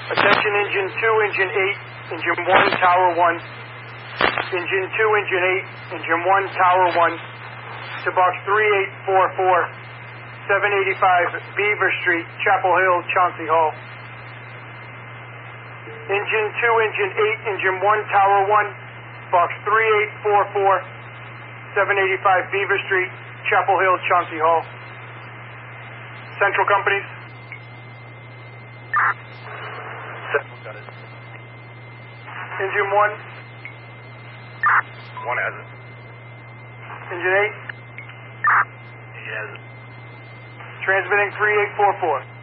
Attention Engine 2, Engine 8, Engine 1, Tower 1. Engine 2, Engine 8, Engine 1, Tower 1. To Box 3844, 785 Beaver Street, Chapel Hill, Chauncey Hall. Engine 2, Engine 8, Engine 1, Tower 1. Box 3844, 785 Beaver Street, Chapel Hill, Chauncey Hall. Central companies. Got it. Engine 1. One has it. Engine 8. He has it. Transmitting 3844.